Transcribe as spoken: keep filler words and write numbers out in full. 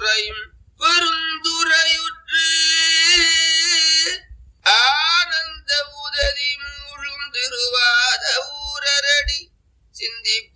துறையும் பெருந்துரையுற்று ஆனந்த உதவி மூழும் திருவாத ஊரரடி சிந்தி